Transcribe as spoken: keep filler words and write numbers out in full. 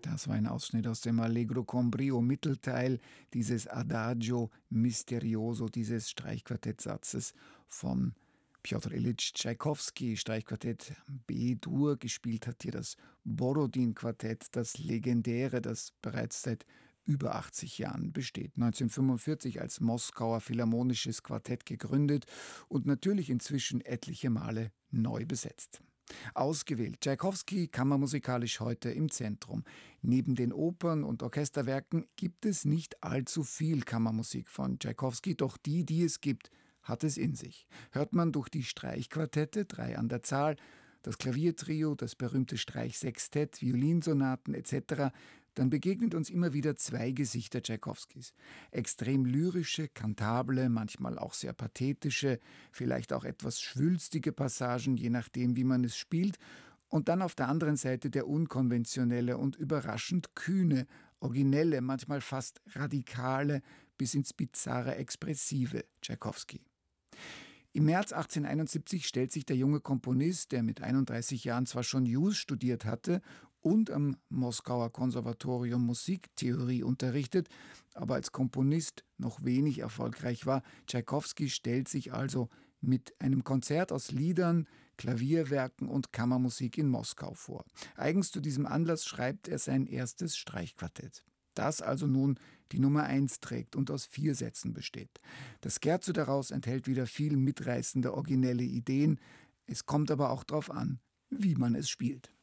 Das war ein Ausschnitt aus dem Allegro con brio Mittelteil dieses Adagio Misterioso, dieses Streichquartettsatzes von Pjotr Ilytsch Tschaikowski, Streichquartett B-Dur. Gespielt hat hier das Borodin-Quartett, das legendäre, das bereits seit über achtzig Jahren besteht. neunzehnhundertfünfundvierzig als Moskauer Philharmonisches Quartett gegründet und natürlich inzwischen etliche Male neu besetzt. Ausgewählt. Tschaikowski kammermusikalisch heute im Zentrum. Neben den Opern- und Orchesterwerken gibt es nicht allzu viel Kammermusik von Tschaikowski, doch die, die es gibt, hat es in sich. Hört man durch die Streichquartette, drei an der Zahl, das Klaviertrio, das berühmte Streichsextett, Violinsonaten et cetera, dann begegnet uns immer wieder zwei Gesichter Tschaikowskis. Extrem lyrische, kantable, manchmal auch sehr pathetische, vielleicht auch etwas schwülstige Passagen, je nachdem, wie man es spielt. Und dann auf der anderen Seite der unkonventionelle und überraschend kühne, originelle, manchmal fast radikale, bis ins bizarre expressive Tschaikowski. Im März achtzehnhunderteinundsiebzig stellt sich der junge Komponist, der mit einunddreißig Jahren zwar schon Jus studiert hatte und am Moskauer Konservatorium Musiktheorie unterrichtet, aber als Komponist noch wenig erfolgreich war. Tschaikowski stellt sich also mit einem Konzert aus Liedern, Klavierwerken und Kammermusik in Moskau vor. Eigens zu diesem Anlass schreibt er sein erstes Streichquartett, das also nun die Nummer eins trägt und aus vier Sätzen besteht. Das Scherzo daraus enthält wieder viel mitreißende, originelle Ideen. Es kommt aber auch darauf an, wie man es spielt.